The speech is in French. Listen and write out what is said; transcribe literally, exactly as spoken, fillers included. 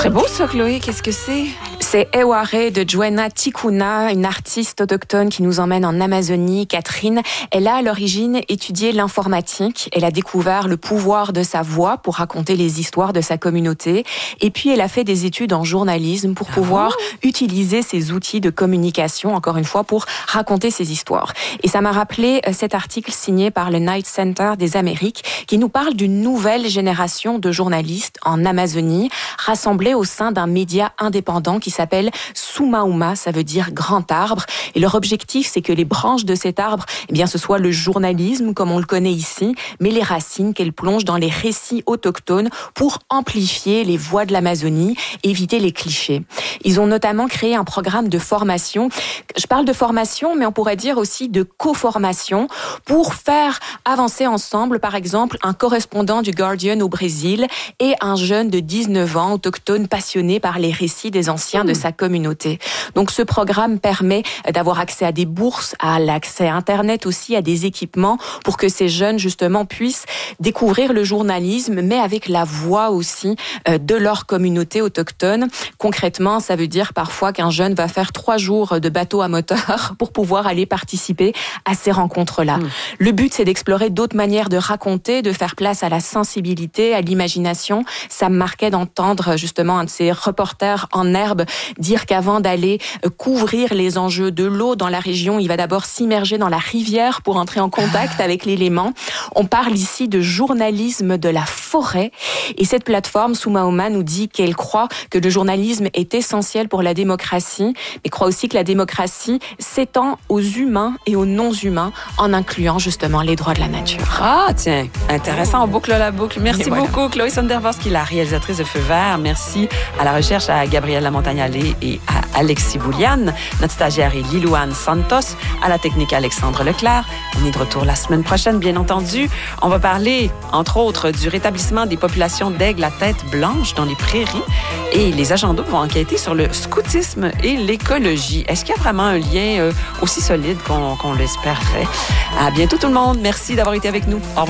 Très beau ça, Chloé. Qu'est-ce que c'est? C'est Eware de Joanna Tikuna, une artiste autochtone qui nous emmène en Amazonie. Catherine, elle a à l'origine étudié l'informatique. Elle a découvert le pouvoir de sa voix pour raconter les histoires de sa communauté. Et puis, elle a fait des études en journalisme pour pouvoir oh. utiliser ces outils de communication, encore une fois, pour raconter ses histoires. Et ça m'a rappelé cet article signé par le Knight Center des Amériques qui nous parle d'une nouvelle génération de journalistes en Amazonie, rassemblés au sein d'un média indépendant qui s'appelle Sumauma, ça veut dire grand arbre. Et leur objectif, c'est que les branches de cet arbre, eh bien, ce soit le journalisme, comme on le connaît ici, mais les racines qu'elles plongent dans les récits autochtones pour amplifier les voix de l'Amazonie, éviter les clichés. Ils ont notamment créé un programme de formation. Je parle de formation, mais on pourrait dire aussi de co-formation pour faire avancer ensemble, par exemple, un correspondant du Guardian au Brésil et un jeune de dix-neuf ans, autochtone, passionné par les récits des anciens de sa communauté. Donc ce programme permet d'avoir accès à des bourses, à l'accès à Internet aussi, à des équipements pour que ces jeunes justement puissent découvrir le journalisme, mais avec la voix aussi de leur communauté autochtone. Concrètement, ça veut dire parfois qu'un jeune va faire trois jours de bateau à moteur pour pouvoir aller participer à ces rencontres-là. Mmh. Le but, c'est d'explorer d'autres manières de raconter, de faire place à la sensibilité, à l'imagination. Ça me marquait d'entendre justement un de ces reporters en herbe dire qu'avant d'aller couvrir les enjeux de l'eau dans la région, il va d'abord s'immerger dans la rivière pour entrer en contact avec l'élément. On parle ici de journalisme de la forêt et cette plateforme Sumauma nous dit qu'elle croit que le journalisme est essentiel pour la démocratie, mais croit aussi que la démocratie s'étend aux humains et aux non-humains en incluant justement les droits de la nature. Ah tiens, intéressant, on boucle la boucle. Merci voilà. beaucoup Chloé Sondervoski, la réalisatrice de Feu Vert. Merci à la recherche à Gabrielle Lamontagne-Allé et à Alexis Bouliane. Notre stagiaire est Lilouane Santos. À la technique, Alexandre Leclerc. On est de retour la semaine prochaine, bien entendu. On va parler, entre autres, du rétablissement des populations d'aigles à tête blanche dans les prairies. Et les agendas vont enquêter sur le scoutisme et l'écologie. Est-ce qu'il y a vraiment un lien euh, aussi solide qu'on, qu'on l'espérerait? À bientôt tout le monde. Merci d'avoir été avec nous. Au revoir.